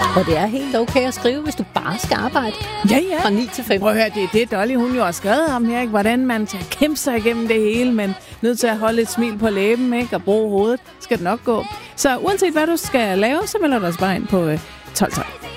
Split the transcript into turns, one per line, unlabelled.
Og det er helt okay at skrive, hvis du bare skal arbejde fra 9 til 5.
Prøv at høre, det er det, Dolly hun jo har skrevet om her, ikke? Hvordan man kan kæmpe sig igennem det hele, men nødt til at holde et smil på læben, ikke? Og bruge hovedet, skal det nok gå. Så uanset hvad du skal lave, så melder du os bare ind på 1212.